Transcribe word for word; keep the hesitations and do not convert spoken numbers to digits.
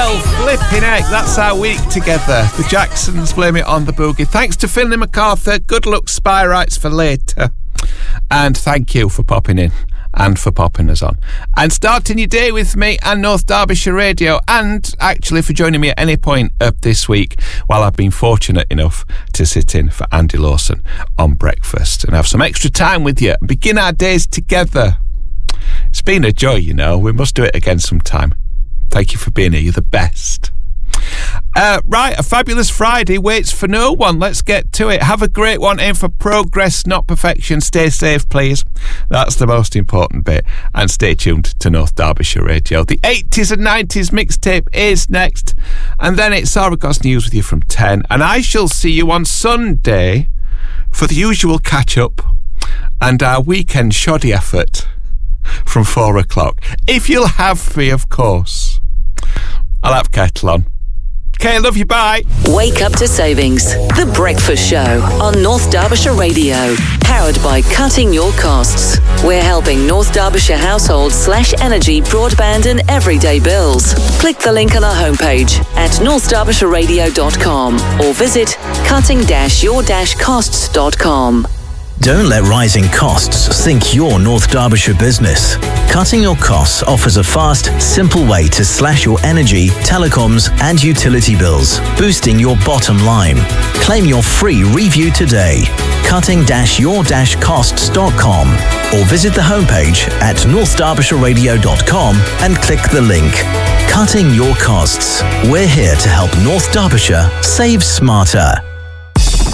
Well, flipping heck, that's our week together. The Jacksons, Blame It on the Boogie. Thanks to Finlay MacArthur. Good luck, Spy Rights for later. And thank you for popping in and for popping us on. And starting your day with me and North Derbyshire Radio, and actually for joining me at any point of this week while I've been fortunate enough to sit in for Andy Lawson on breakfast and have some extra time with you and begin our days together. It's been a joy, you know. We must do it again sometime. Thank you for being here. You're the best. Uh, right, a fabulous Friday waits for no one. Let's get to it. Have a great one. Aim for progress, not perfection. Stay safe, please. That's the most important bit. And stay tuned to North Derbyshire Radio. The eighties and nineties mixtape is next. And then it's Saragos News with you from ten. And I shall see you on Sunday for the usual catch-up and our weekend shoddy effort from four o'clock. If you'll have me, of course. I'll have kettle on. Okay, love you, bye. Wake up to savings. The Breakfast Show on North Derbyshire Radio. Powered by Cutting Your Costs. We're helping North Derbyshire households slash energy, broadband and everyday bills. Click the link on our homepage at north derbyshire radio dot com or visit cutting your costs dot com. Don't let rising costs sink your North Derbyshire business. Cutting Your Costs offers a fast, simple way to slash your energy, telecoms and utility bills, boosting your bottom line. Claim your free review today. cutting your costs dot com or visit the homepage at north derbyshire radio dot com and click the link. Cutting Your Costs. We're here to help North Derbyshire save smarter.